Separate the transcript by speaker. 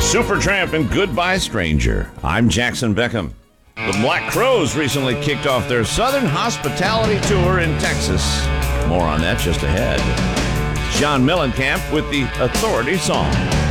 Speaker 1: Supertramp and Goodbye Stranger. I'm Jackson Beckham. The Black Crowes recently kicked off their Southern Hospitality Tour in Texas. More on that just ahead. John Mellencamp with the Authority Song.